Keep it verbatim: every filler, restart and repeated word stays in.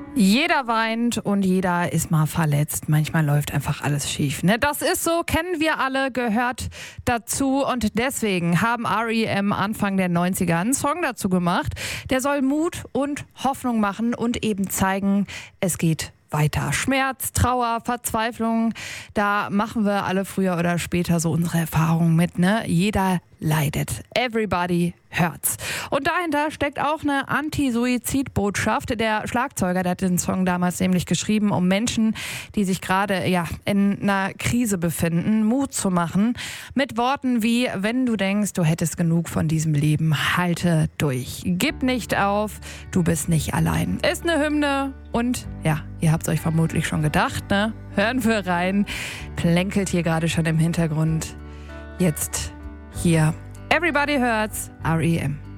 Jeder weint und jeder ist mal verletzt. Manchmal läuft einfach alles schief. Ne? Das ist so, kennen wir alle, gehört dazu. Und deswegen haben R E M Anfang der neunziger einen Song dazu gemacht. Der soll Mut und Hoffnung machen und eben zeigen, es geht weiter. Schmerz, Trauer, Verzweiflung, da machen wir alle früher oder später so unsere Erfahrungen mit. Ne? Jeder leidet. Everybody hurts. Und dahinter steckt auch eine Anti-Suizid-Botschaft. Der Schlagzeuger, der hat den Song damals nämlich geschrieben, um Menschen, die sich gerade ja, in einer Krise befinden, Mut zu machen. Mit Worten wie, wenn du denkst, du hättest genug von diesem Leben, halte durch. Gib nicht auf, du bist nicht allein. Ist eine Hymne und ja, ihr habt es euch vermutlich schon gedacht, ne? Hören wir rein. Plänkelt hier gerade schon im Hintergrund. Jetzt hier Everybody Hurts, R E M.